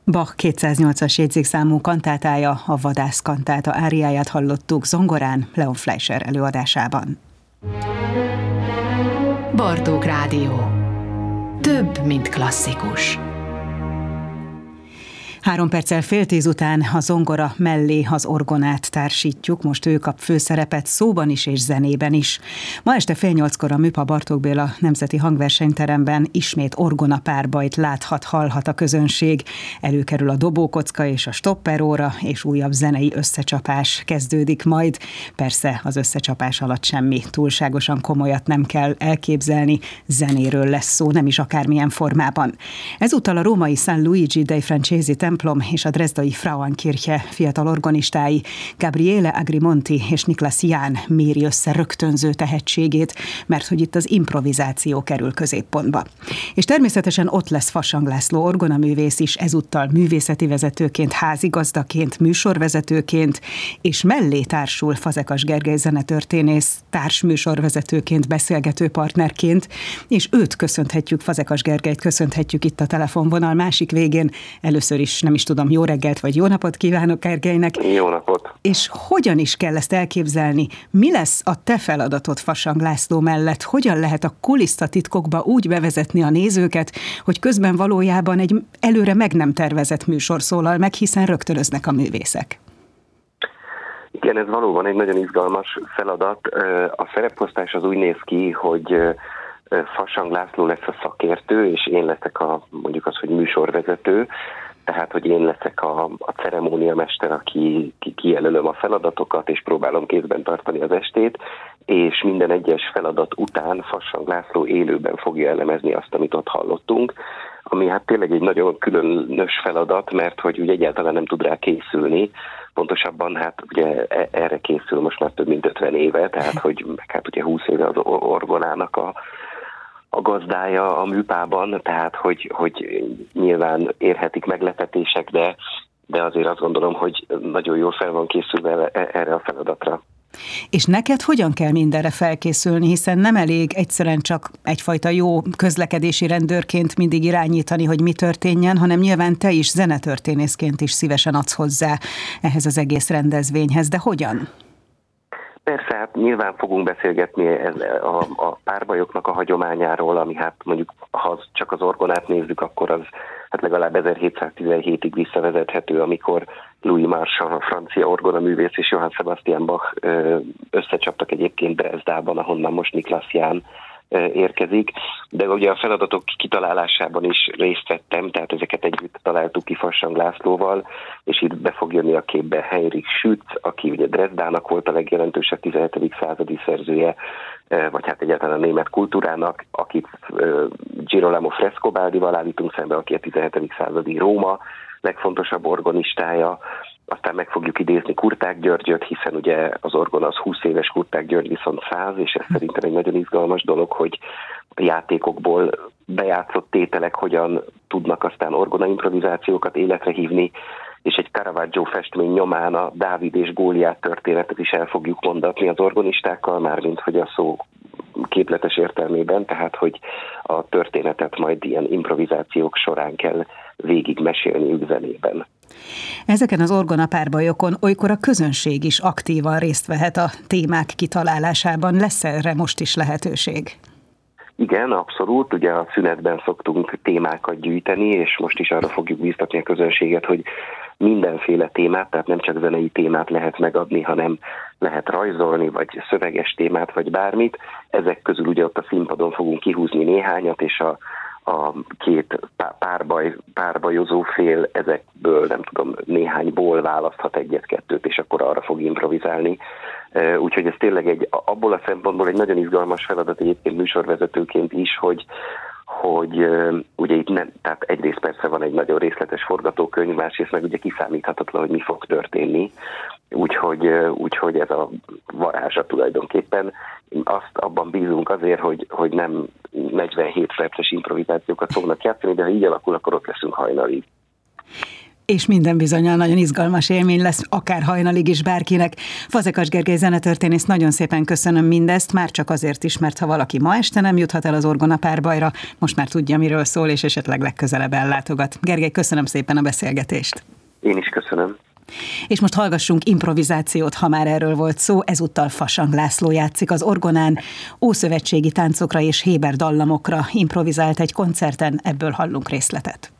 Bach 208-as jegyzékszámú kantátája, a Vadász kantáta áriáját hallottuk zongorán Leon Fleischer előadásában. Bartók Rádió. Több, mint klasszikus. 3 perccel 9:30 után a zongora mellé az orgonát társítjuk, most ő kap főszerepet szóban is és zenében is. Ma este 7:30-kor a Műpa Bartók Béla Nemzeti Hangversenyteremben ismét orgona párbajt láthat-hallhat a közönség. Előkerül a dobókocka és a stopperóra, és újabb zenei összecsapás kezdődik majd. Persze az összecsapás alatt semmi túlságosan komolyat nem kell elképzelni, zenéről lesz szó, nem is akármilyen formában. Ezúttal a római San Luigi dei Francesi templom és a dresdai Frauenkirche fiatal organistái Gabriele Agrimonti és Niklas Jahn méri össze rögtönző tehetségét, mert hogy itt az improvizáció kerül középpontba. És természetesen ott lesz Fassang László orgonaművész is, ezúttal művészeti vezetőként, házigazdaként, műsorvezetőként, és mellé társul Fazekas Gergely zenetörténész társműsorvezetőként, beszélgetőpartnerként, és őt köszönhetjük, Fazekas Gergelyt köszönhetjük itt a telefonvonal másik végén. Először is nem is tudom, jó reggelt vagy jó napot kívánok Gergelynek. Jó napot! És hogyan is kell ezt elképzelni? Mi lesz a te feladatod Fassang László mellett? Hogyan lehet a kulisszatitkokba úgy bevezetni a nézőket, hogy közben valójában egy előre meg nem tervezett műsor szólal meg, hiszen rögtönöznek a művészek? Igen, ez valóban egy nagyon izgalmas feladat. A szereposztás az úgy néz ki, hogy Fassang László lesz a szakértő, és én leszek mondjuk az, hogy műsorvezető. Tehát, hogy én leszek a ceremóniamester, aki kijelölöm a feladatokat, és próbálom kézben tartani az estét, és minden egyes feladat után Fassang László élőben fogja elemezni azt, amit ott hallottunk, ami hát tényleg egy nagyon különös feladat, mert hogy ugye egyáltalán nem tud rá készülni, pontosabban hát ugye erre készül most már több mint 50 éve, tehát hogy hát ugye 20 éve az orgonának a gazdája a műpában, tehát hogy nyilván érhetik meglepetések, de azért azt gondolom, hogy nagyon jól fel van készülve erre a feladatra. És neked hogyan kell mindenre felkészülni, hiszen nem elég egyszerűen csak egyfajta jó közlekedési rendőrként mindig irányítani, hogy mi történjen, hanem nyilván te is zenetörténészként is szívesen adsz hozzá ehhez az egész rendezvényhez, de hogyan? Persze, hát nyilván fogunk beszélgetni a párbajoknak a hagyományáról, ami hát mondjuk, ha csak az orgonát nézzük, akkor az hát legalább 1717-ig visszavezethető, amikor Louis Marchand, a francia orgonaművész, és Johann Sebastian Bach összecsaptak egyébként Dresdában, ahonnan most Niklas Jahn érkezik, de ugye a feladatok kitalálásában is részt vettem, tehát ezeket együtt találtuk ki Fassang Lászlóval, és itt be fog jönni a képbe Heinrich Schütz, aki ugye Dresdának volt a legjelentősebb 17. századi szerzője, vagy hát egyáltalán a német kultúrának, akit Girolamo Frescobaldival állítunk szembe, aki a 17. századi Róma legfontosabb organistája. Aztán meg fogjuk idézni Kurták Györgyöt, hiszen ugye az orgona az 20 éves, Kurták György viszont 100, és ez szerintem egy nagyon izgalmas dolog, hogy a játékokból bejátszott tételek hogyan tudnak aztán orgona improvizációkat életre hívni, és egy Caravaggio festmény nyomán a Dávid és Góliát történetet is el fogjuk mondatni az orgonistákkal, mármint hogy a szó képletes értelmében, tehát hogy a történetet majd ilyen improvizációk során kell végigmesélniük zenében. Ezeken az orgona párbajokon olykor a közönség is aktívan részt vehet a témák kitalálásában. Lesz erre most is lehetőség? Igen, abszolút. Ugye a szünetben szoktunk témákat gyűjteni, és most is arra fogjuk bíztatni a közönséget, hogy mindenféle témát, tehát nem csak zenei témát lehet megadni, hanem lehet rajzolni, vagy szöveges témát, vagy bármit. Ezek közül ugye ott a színpadon fogunk kihúzni néhányat, és a két párbajozó fél ezekből, nem tudom, néhányból választhat egyet-kettőt, és akkor arra fog improvizálni. Úgyhogy ez tényleg abból a szempontból egy nagyon izgalmas feladat egyébként műsorvezetőként is, hogy ugye itt nem, tehát egyrészt persze van egy nagyon részletes forgatókönyv, másrészt meg ugye kiszámíthatatlan, hogy mi fog történni. Úgyhogy ez a varázsa tulajdonképpen. Abban bízunk azért, hogy nem 47 perces improvizációkat fognak játszani, de ha így alakul, akkor ott leszünk hajnalig. És minden bizonnyal nagyon izgalmas élmény lesz, akár hajnalig is bárkinek. Fazekas Gergely zenetörténész, nagyon szépen köszönöm mindezt, már csak azért is, mert ha valaki ma este nem juthat el az Orgona párbajra, most már tudja, miről szól, és esetleg legközelebb ellátogat. Gergely, köszönöm szépen a beszélgetést. Én is köszönöm. És most hallgassunk improvizációt, ha már erről volt szó. Ezúttal Fasang László játszik az orgonán, ószövetségi táncokra és héber dallamokra improvizált egy koncerten, ebből hallunk részletet.